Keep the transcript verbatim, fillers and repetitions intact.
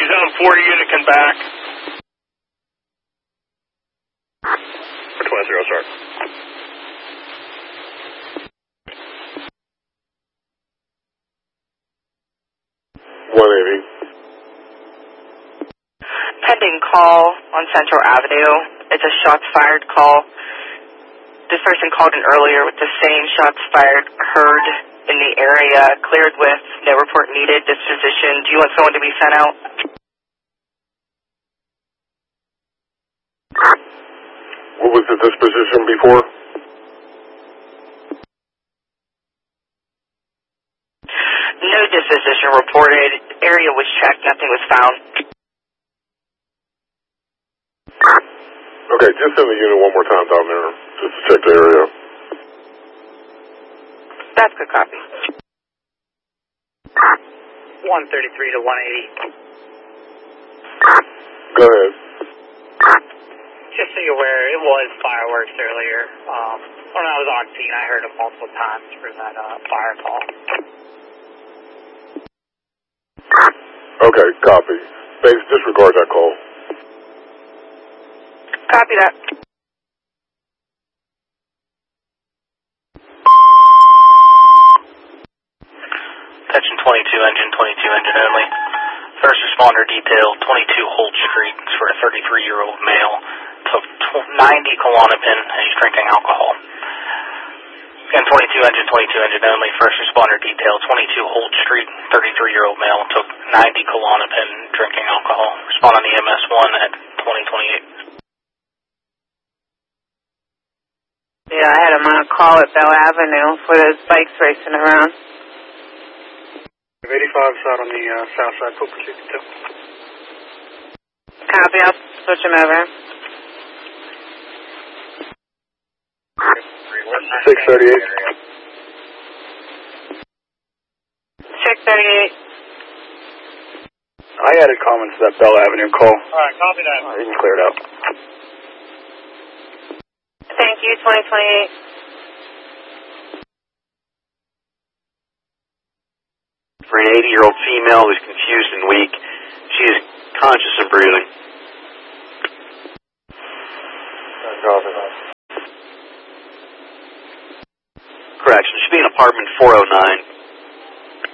zone four unit can back. four twenty, start. one eighty. Pending call on Central Avenue. It's a shots fired call. This person called in earlier with the same shots fired heard in the area, cleared with no report needed, disposition. Do you want someone to be sent out? What was the disposition before? No disposition reported. Area was checked. Nothing was found. Okay, just send the unit one more time down there, just to check the area. That's good copy. one thirty-three to one eighty. Go ahead. Just so you're aware, it was fireworks earlier. Um, when I was on scene, I heard them multiple times for that uh, fire call. Okay, copy. Base, disregard that call. Copy that. Attention twenty-two engine, twenty-two engine only. First responder detail, twenty-two Holt Street for a thirty-three-year-old male. Took ninety Klonopin and he's drinking alcohol. Again, twenty-two engine, twenty-two engine only. First responder detail, twenty-two Holt Street, thirty-three-year-old male. Took ninety Klonopin, drinking alcohol. Respond on the M S one at twenty twenty-eight. Yeah, I had him on a call at Bell Avenue for those bikes racing around. eighty-five is out on the uh, south side, Pope sixty-two. Copy, I'll switch him over. six thirty-eight. six thirty-eight. I added comments to that Bell Avenue call. Alright, copy that. Uh, you can clear it out. Thank you, twenty twenty-eight. For an eighty-year-old female who's confused and weak, she is conscious and breathing. Correction, should be in apartment four oh nine.